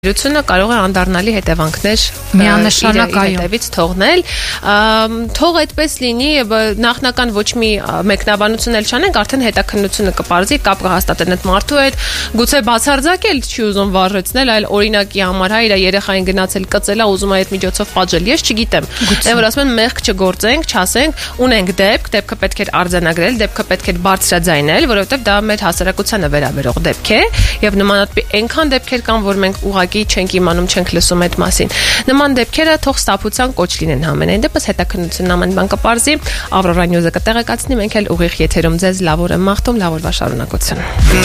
Իրությունը կարող է անդառնալի հետևանքներ միանշանակ հետևից թողնել, թող այդպես լինի, նախնական ոչ մի մեկնաբանություն էլ չանենք, արդեն հետաքննությունը կպարզի, կապ կհաստատեն այդ մարդու հետ, գուցե բացարձակել չի ուզում վարժեցնել, այլ օրինակի համար իր երեխային գնացել կծելա, ուզում է այդ միջոցով պատժել, ես չգիտեմ, որ ասում են մեղք չգործենք, չասենք, ունենք դեպքը պետք է արձանագրել, դեպքը պետք է բարձրաձայնել, որովհետև դա մեր հասարակությանը վերաբերող դեպք է, եւ նմանատիպ այնքան դեպքեր կան, որ մենք ուղղակի չենք իմանում, չենք լսում այդ մասին։ Նման դեպքերը թող ստապության կոչ լինեն համենայն դեպս հետաքննությունն ամեն բան կպարզի, Ավրորա Նյուզը կտեղեկացնի, մենք էլ ուղիղ եթերում ձեզ լավ օր եմ մաղթում, լավ օրվա շարունակություն։